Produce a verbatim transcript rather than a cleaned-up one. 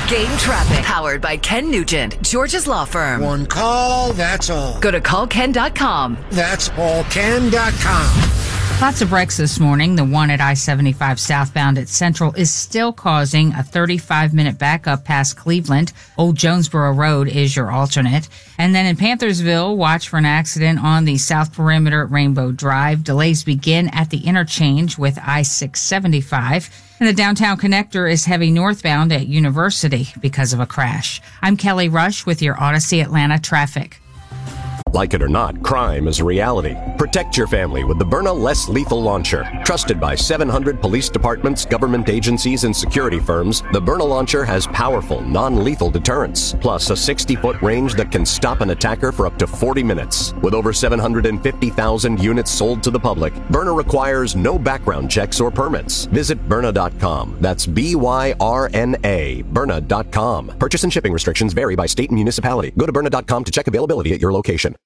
Game Traffic, powered by Ken Nugent, George's Law Firm. One call, that's all. Go to call ken dot com. That's all ken dot com. Lots of wrecks this morning. The one at I seventy-five southbound at Central is still causing a thirty-five minute backup past Cleveland. Old Jonesboro Road is your alternate. And then in Panthersville, watch for an accident on the south perimeter at Rainbow Drive. Delays begin at the interchange with I six seventy-five. And the downtown connector is heavy northbound at University because of a crash. I'm Kelly Rush with your Odyssey Atlanta traffic. Like it or not, crime is a reality. Protect your family with the Byrna Less Lethal Launcher. Trusted by seven hundred police departments, government agencies, and security firms, the Byrna Launcher has powerful, non-lethal deterrence, plus a sixty-foot range that can stop an attacker for up to forty minutes. With over seven hundred fifty thousand units sold to the public, Byrna requires no background checks or permits. Visit Byrna dot com. That's B Y R N A, Byrna dot com. Purchase and shipping restrictions vary by state and municipality. Go to Byrna dot com to check availability at your location.